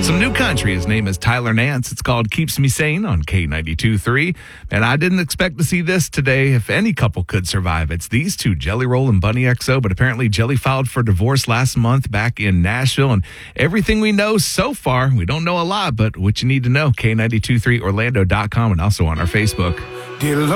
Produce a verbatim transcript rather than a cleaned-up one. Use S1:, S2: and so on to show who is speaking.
S1: Some new country. His name is Tyler Nance. It's called Keeps Me Sane on K ninety-two point three. And I didn't expect to see this today. If any couple could survive, it's these two, Jelly Roll and Bunny X O. But apparently Jelly filed for divorce last month back in Nashville. And everything we know so far, we don't know a lot, but what you need to know, K ninety-two point three Orlando dot com and also on our Facebook.
S2: Dear Lord,